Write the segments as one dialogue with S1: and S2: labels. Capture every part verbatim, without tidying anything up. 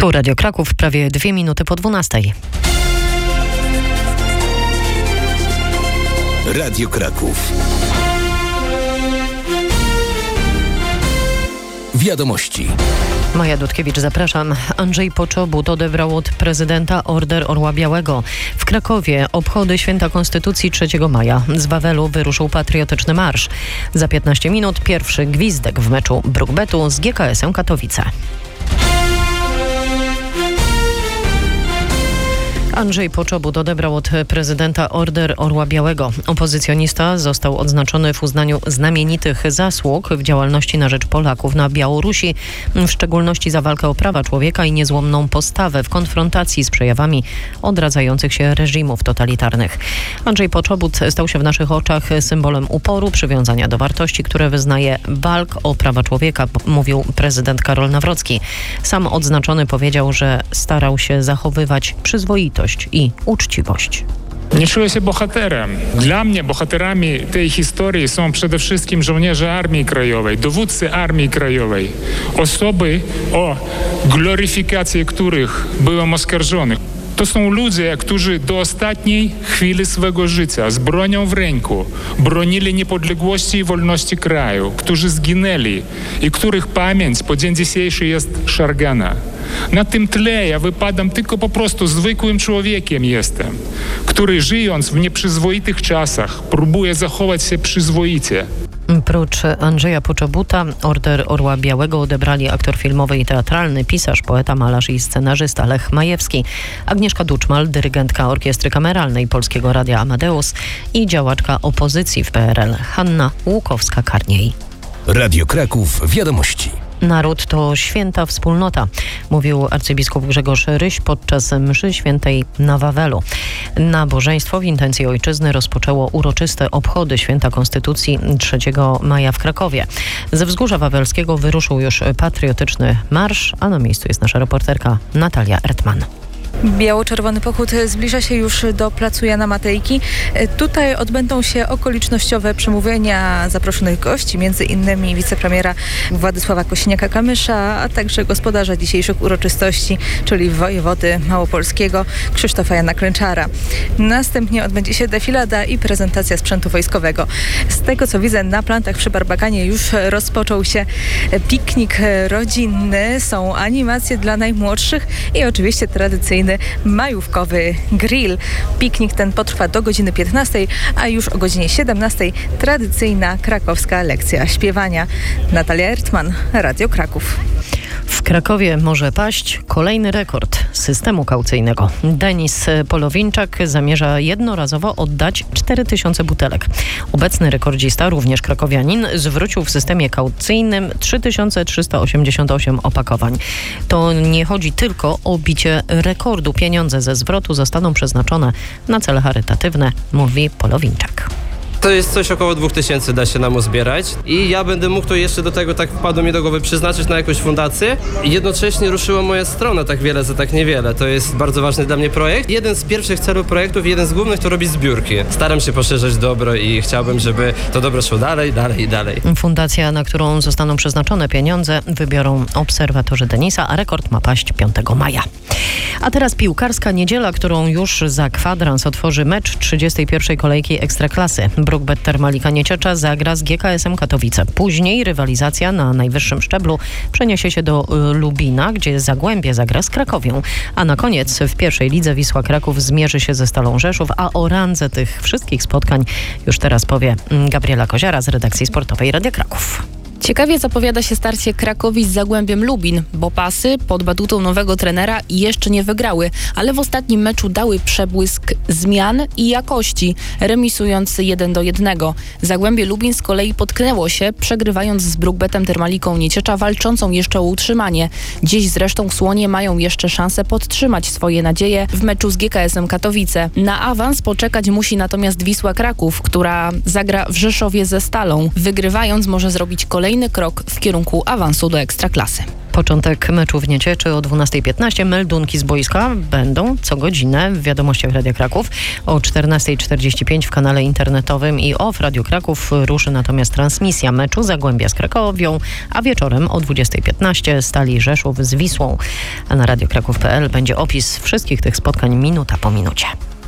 S1: Tu Radio Kraków, prawie dwie minuty po dwunastej.
S2: Radio Kraków. Wiadomości.
S1: Maja Dudkiewicz, zapraszam. Andrzej Poczobut odebrał od prezydenta Order Orła Białego. W Krakowie obchody Święta Konstytucji trzeciego maja. Z Wawelu wyruszył patriotyczny marsz. Za piętnaście minut pierwszy gwizdek w meczu Brukbetu z G K S-em Katowice. Andrzej Poczobut odebrał od prezydenta Order Orła Białego. Opozycjonista został odznaczony w uznaniu znamienitych zasług w działalności na rzecz Polaków na Białorusi, w szczególności za walkę o prawa człowieka i niezłomną postawę w konfrontacji z przejawami odradzających się reżimów totalitarnych. Andrzej Poczobut stał się w naszych oczach symbolem uporu, przywiązania do wartości, które wyznaje, walk o prawa człowieka, mówił prezydent Karol Nawrocki. Sam odznaczony powiedział, że starał się zachowywać przyzwoitość i uczciwość.
S3: Nie czuję się bohaterem. Dla mnie bohaterami tej historii są przede wszystkim żołnierze Armii Krajowej, dowódcy Armii Krajowej. Osoby, o gloryfikacji których byłem oskarżony. To są ludzie, którzy do ostatniej chwili swego życia z bronią w ręku bronili niepodległości i wolności kraju, którzy zginęli i których pamięć po dzień dzisiejszy jest szargana. Na tym tle ja wypadam tylko po prostu zwykłym człowiekiem jestem, który żyjąc w nieprzyzwoitych czasach próbuje zachować się przyzwoicie.
S1: Prócz Andrzeja Poczobuta Order Orła Białego odebrali aktor filmowy i teatralny, pisarz, poeta, malarz i scenarzysta Lech Majewski, Agnieszka Duczmal, dyrygentka Orkiestry Kameralnej Polskiego Radia Amadeus i działaczka opozycji w P R L Hanna Łukowska-Karniej.
S2: Radio Kraków. Wiadomości.
S1: Naród to święta wspólnota, mówił arcybiskup Grzegorz Ryś podczas mszy świętej na Wawelu. Nabożeństwo w intencji ojczyzny rozpoczęło uroczyste obchody Święta Konstytucji trzeciego maja w Krakowie. Ze Wzgórza Wawelskiego wyruszył już patriotyczny marsz, a na miejscu jest nasza reporterka Natalia Ertman.
S4: Biało-czerwony pochód zbliża się już do placu Jana Matejki. Tutaj odbędą się okolicznościowe przemówienia zaproszonych gości, między innymi wicepremiera Władysława Kosiniaka-Kamysza, a także gospodarza dzisiejszych uroczystości, czyli wojewody małopolskiego Krzysztofa Jana Klęczara. Następnie odbędzie się defilada i prezentacja sprzętu wojskowego. Z tego, co widzę, na plantach przy Barbakanie już rozpoczął się piknik rodzinny, są animacje dla najmłodszych i oczywiście tradycyjny majówkowy grill. Piknik ten potrwa do godziny piętnastej, a już o godzinie siedemnastej tradycyjna krakowska lekcja śpiewania. Natalia Ertman, Radio Kraków.
S1: W Krakowie może paść kolejny rekord systemu kaucyjnego. Denis Polowinczak zamierza jednorazowo oddać cztery tysiące butelek. Obecny rekordzista, również krakowianin, zwrócił w systemie kaucyjnym trzy tysiące trzysta osiemdziesiąt osiem opakowań. To nie chodzi tylko o bicie rekordu. Pieniądze ze zwrotu zostaną przeznaczone na cele charytatywne, mówi Polowinczak.
S5: To jest coś około dwóch tysięcy da się nam uzbierać i ja będę mógł to jeszcze do tego, tak wpadło mi do głowy, przeznaczyć na jakąś fundację. I jednocześnie ruszyła moja strona Tak Wiele za Tak Niewiele. To jest bardzo ważny dla mnie projekt. Jeden z pierwszych celów projektów, jeden z głównych to robić zbiórki. Staram się poszerzać dobro i chciałbym, żeby to dobro szło dalej, dalej i dalej.
S1: Fundacja, na którą zostaną przeznaczone pieniądze, wybiorą obserwatorzy Denisa, a rekord ma paść piątego maja. A teraz piłkarska niedziela, którą już za kwadrans otworzy mecz trzydziestej pierwszej kolejki Ekstraklasy. Brukbet Termalika Nieciecza zagra z G K S-em Katowice. Później rywalizacja na najwyższym szczeblu przeniesie się do Lubina, gdzie Zagłębie zagra z Krakowią. A na koniec w pierwszej lidze Wisła Kraków zmierzy się ze Stalą Rzeszów, a o randze tych wszystkich spotkań już teraz powie Gabriela Koziara z redakcji sportowej Radia Kraków.
S6: Ciekawie zapowiada się starcie Krakowi z Zagłębiem Lubin, bo Pasy pod batutą nowego trenera jeszcze nie wygrały, ale w ostatnim meczu dały przebłysk zmian i jakości, remisując jeden do jednego. Zagłębie Lubin z kolei potknęło się, przegrywając z Brukbetem Termaliką Nieciecza, walczącą jeszcze o utrzymanie. Dziś zresztą Słonie mają jeszcze szansę podtrzymać swoje nadzieje w meczu z G K S-em Katowice. Na awans poczekać musi natomiast Wisła Kraków, która zagra w Rzeszowie ze Stalą. Wygrywając może zrobić kolejny krok w kierunku awansu do Ekstraklasy.
S1: Początek meczu w Niecieczy o dwunasta piętnaście. Meldunki z boiska będą co godzinę w Wiadomościach Radia Kraków. O czternasta czterdzieści pięć w kanale internetowym i O F W Radio Kraków ruszy natomiast transmisja meczu Zagłębia z Krakowią, a wieczorem o dwunasta piętnaście Stali Rzeszów z Wisłą. A na radiokraków kropka p l będzie opis wszystkich tych spotkań minuta po minucie.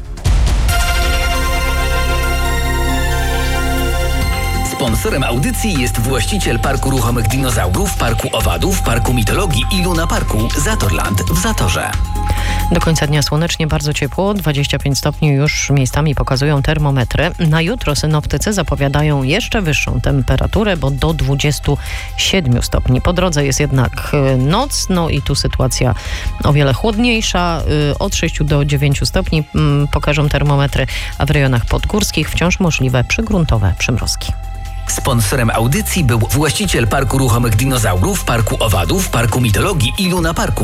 S2: Sponsorem audycji jest właściciel Parku Ruchomych Dinozaurów, Parku Owadów, Parku Mitologii i Luna Parku Zatorland w Zatorze.
S1: Do końca dnia słonecznie, bardzo ciepło, dwadzieścia pięć stopni już miejscami pokazują termometry. Na jutro synoptycy zapowiadają jeszcze wyższą temperaturę, bo do dwudziestu siedmiu stopni. Po drodze jest jednak noc, no i tu sytuacja o wiele chłodniejsza. Od sześciu do dziewięciu stopni pokażą termometry, a w rejonach podgórskich wciąż możliwe przygruntowe przymrozki.
S2: Sponsorem audycji był właściciel Parku Ruchomych Dinozaurów, Parku Owadów, Parku Mitologii i Luna Parku